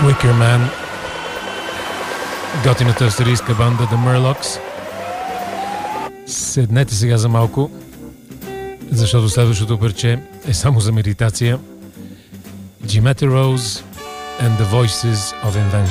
Wicker Man, готината австралийска банда The Murlocs. Седнете сега за малко, защото следващото парче е само за медитация. Jimetta Rose and the Voices of Invention.